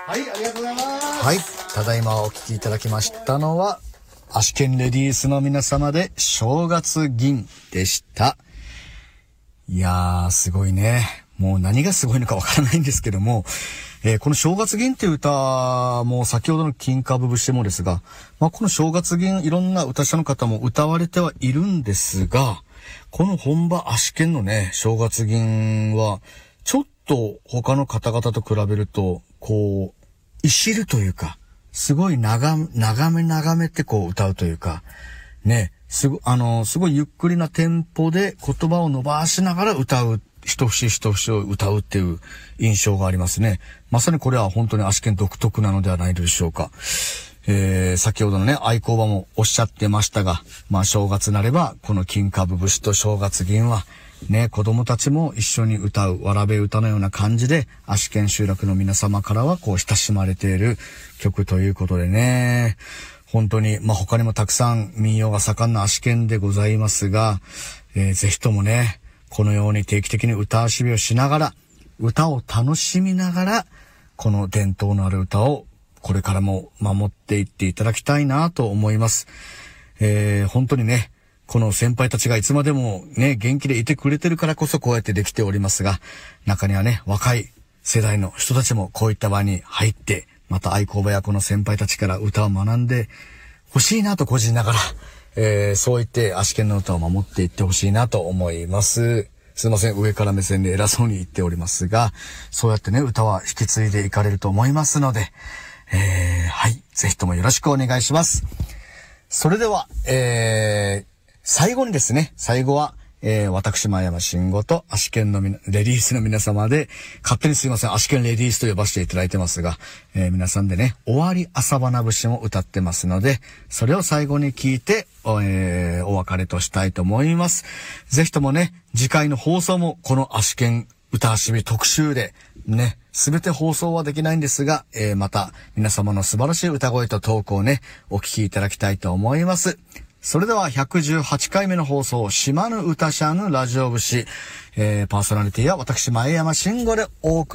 はい、ありがとうございます。はい、ただいまお聞きいただきましたのは、アシケンレディースの皆様で正月銀でした。いやー、すごいね。もう何がすごいのかわからないんですけども、この正月銀っていう歌も先ほどの金株節もですが、この正月銀いろんな歌者の方も歌われてはいるんですが、この本場アシケンのね、正月銀は、ちょっと他の方々と比べると、こう、いしるというか、すごい長めってこう歌うというか、ね、すごいゆっくりなテンポで言葉を伸ばしながら歌う、一節一節を歌うっていう印象がありますね。まさにこれは本当にアシケン独特なのではないでしょうか。先ほどのね、愛好場もおっしゃってましたが、正月なれば、この金株節と正月銀は、ね、子供たちも一緒に歌う、わらべ歌のような感じで、アシケン集落の皆様からは、こう、親しまれている曲ということでね、本当に、他にもたくさん民謡が盛んなアシケンでございますが、ぜひともね、このように定期的に歌遊びをしながら、歌を楽しみながら、この伝統のある歌を、これからも守っていっていただきたいなと思います。本当にね、この先輩たちがいつまでもね、元気でいてくれてるからこそこうやってできておりますが、中にはね、若い世代の人たちもこういった場に入って、また愛好場やこの先輩たちから歌を学んでほしいなと個人ながら、そう言ってアシケンの歌を守っていってほしいなと思います。すいません、上から目線で偉そうに言っておりますが、そうやってね、歌は引き継いでいかれると思いますので、はい、ぜひともよろしくお願いします。それでは、最後にですね、最後は、私、前山慎吾とアシケンのレディースの皆様で、勝手にすいません、アシケンレディースと呼ばせていただいてますが、皆さんでね、終わり朝花節も歌ってますので、それを最後に聞いて、お別れとしたいと思います。ぜひともね、次回の放送もこのアシケン歌遊び特集で、ね、すべて放送はできないんですが、また皆様の素晴らしい歌声とトークをね、お聞きいただきたいと思います。それでは118回目の放送、島ぬ歌者ぬラジオ節、パーソナリティは私前山慎吾でお送り